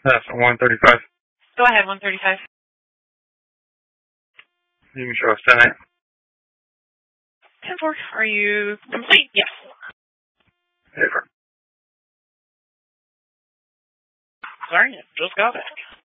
That's 135. Go ahead, 135. You can show us 10-8. 10-4. Are you complete? Yes. Paper. Sorry, just got it.